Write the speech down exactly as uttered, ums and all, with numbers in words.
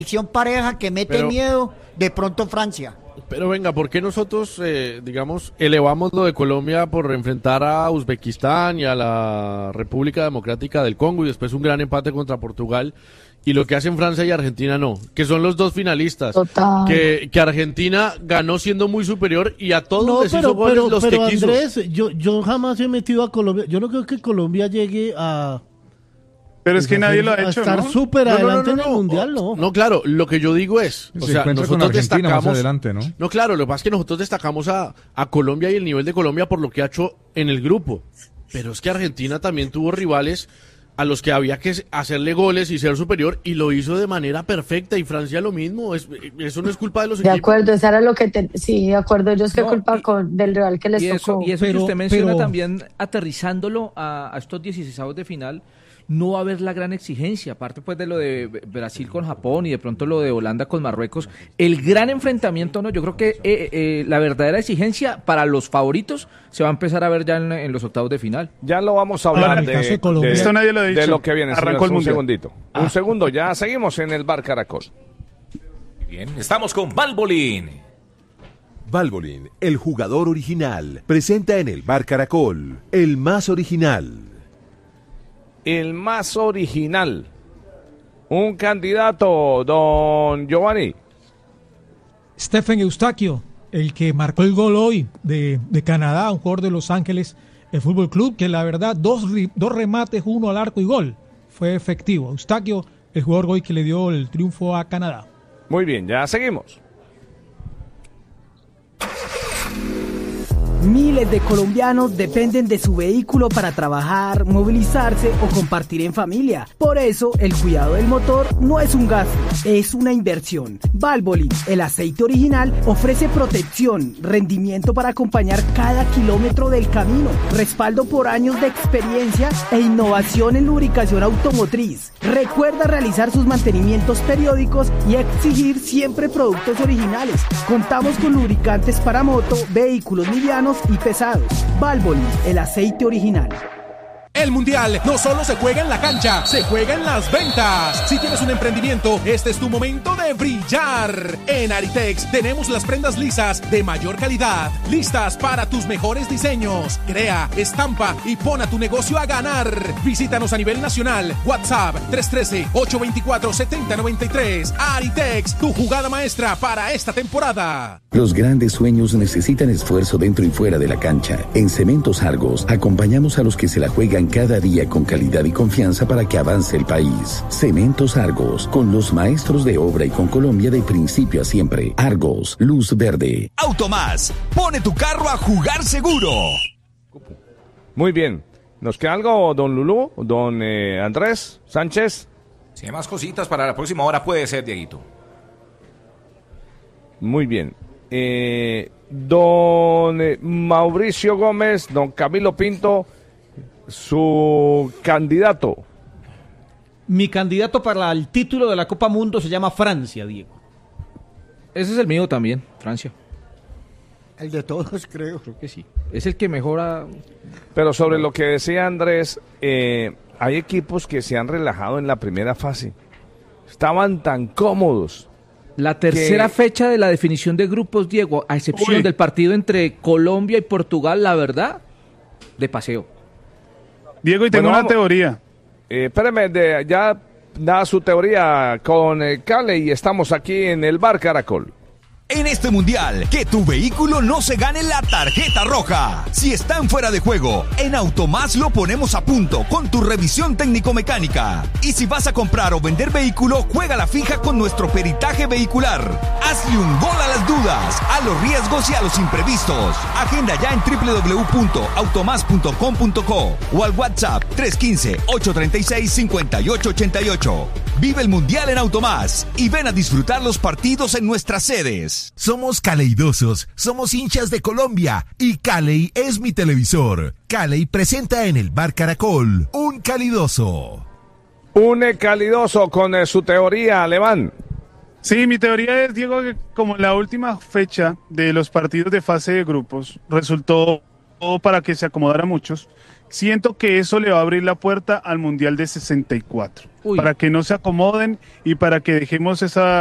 selección pareja que mete Pero- miedo, de pronto Francia. Pero venga, ¿por qué nosotros, eh, digamos, elevamos lo de Colombia por enfrentar a Uzbekistán y a la República Democrática del Congo y después un gran empate contra Portugal? Y lo que hacen Francia y Argentina no, que son los dos finalistas. Total. Que, que Argentina ganó siendo muy superior y a todos No, les pero, hizo goles pero, los pero que quiso. Andrés, yo, yo jamás he metido a Colombia. Yo no creo que Colombia llegue a. Pero es que nadie lo ha a hecho, estar ¿no? súper No, no, no, adelante no, en el no. mundial, no. No, claro, lo que yo digo es, o Se sea, encuentra con nosotros Argentina más destacamos, adelante, ¿no? no, claro, lo que pasa es que nosotros destacamos a, a Colombia y el nivel de Colombia por lo que ha hecho en el grupo, pero es que Argentina también tuvo rivales a los que había que hacerle goles y ser superior y lo hizo de manera perfecta y Francia lo mismo, es, eso no es culpa de los De equipos. acuerdo, esa era lo que te, sí, de acuerdo, ellos que No, culpa y- con, del rival que les Y eso, tocó. y eso que Pero- usted menciona pero- también, aterrizándolo a, a estos dieciséis de final, no va a haber la gran exigencia, aparte pues de lo de Brasil con Japón y de pronto lo de Holanda con Marruecos, el gran enfrentamiento, no, yo creo que eh, eh, la verdadera exigencia para los favoritos se va a empezar a ver ya en, en los octavos de final. Ya lo vamos a Ahora, hablar en de, el caso de Colombia- de- Esto nadie lo ha de dicho. lo que viene. Arrancó señores, el un mundial. segundito. Un segundo, ya seguimos en el Bar Caracol. Bien, estamos con Valvoline. Valvoline, el jugador original, presenta en el Bar Caracol, el más original. El más original. Un candidato, don Giovanni. Stephen Eustaquio, el que marcó el gol hoy de, de Canadá, un jugador de Los Ángeles el Fútbol Club, que la verdad, dos, ri- dos remates, uno al arco y gol. Fue efectivo. Eustaquio, el jugador hoy que le dio el triunfo a Canadá. Muy bien, ya seguimos. Miles de colombianos dependen de su vehículo para trabajar, movilizarse o compartir en familia. Por eso, el cuidado del motor no es un gasto, es una inversión. Valvoline, el aceite original, ofrece protección, rendimiento para acompañar cada kilómetro del camino, respaldo por años de experiencia e innovación en lubricación automotriz. Recuerda realizar sus mantenimientos periódicos y exigir siempre productos originales. Contamos con lubricantes para moto, vehículos livianos y pesados. Valvoline, el aceite original. El Mundial no solo se juega en la cancha, se juega en las ventas. Si tienes un emprendimiento, este es tu momento de brillar. En Aritex tenemos las prendas lisas de mayor calidad, listas para tus mejores diseños. Crea, estampa y pon a tu negocio a ganar. Visítanos a nivel nacional. WhatsApp tres uno tres, ocho dos cuatro, siete cero nueve tres. Aritex, tu jugada maestra para esta temporada. Los grandes sueños necesitan esfuerzo dentro y fuera de la cancha. En Cementos Argos acompañamos a los que se la juegan cada día con calidad y confianza para que avance el país. Cementos Argos, con los maestros de obra y con Colombia de principio a siempre. Argos, luz verde. Automás, pone tu carro a jugar seguro. Muy bien. ¿Nos queda algo, don Lulú, don eh, Andrés Sánchez? Si hay más cositas para la próxima hora puede ser, Dieguito. Muy bien. Eh, don eh, Mauricio Gómez, don Camilo Pinto, su candidato. Mi candidato para el título de la Copa Mundo se llama Francia, Diego. Ese es el mío también, Francia. El de todos, creo. Creo que sí. Es el que mejora. Pero sobre lo que decía Andrés, eh, hay equipos que se han relajado en la primera fase. Estaban tan cómodos. La tercera que- fecha de la definición de grupos, Diego, a excepción Uy. del partido entre Colombia y Portugal, la verdad, de paseo. Diego, y tengo Bueno, una vamos. teoría. Eh, espéreme, de, ya da su teoría con eh, Cale y estamos aquí en el Bar Caracol. En este mundial, que tu vehículo no se gane la tarjeta roja. Si están fuera de juego, en Automás lo ponemos a punto con tu revisión técnico-mecánica. Y si vas a comprar o vender vehículo, juega la fija con nuestro peritaje vehicular. Hazle un gol a las dudas, a los riesgos y a los imprevistos. Agenda ya en doble u doble u doble u punto automás punto com punto co o al WhatsApp tres uno cinco, ocho tres seis, cinco ocho ocho ocho. Vive el mundial en Automás y ven a disfrutar los partidos en nuestras sedes. Somos caleidosos, somos hinchas de Colombia y Caley es mi televisor. Caley presenta en el Bar Caracol un calidoso. Un eh, calidoso con eh, su teoría alemán. Sí, mi teoría es, Diego, que como la última fecha de los partidos de fase de grupos resultó para que se acomodara a muchos, siento que eso le va a abrir la puerta al Mundial de sesenta y cuatro. Uy. Para que no se acomoden y para que dejemos esa